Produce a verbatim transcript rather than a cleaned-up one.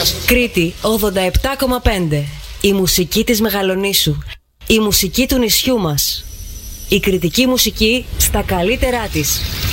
Κρήτη ογδόντα επτά κόμμα πέντε. Η μουσική της Μεγαλονήσου. Η μουσική του νησιού μας. Η κρητική μουσική στα καλύτερά της.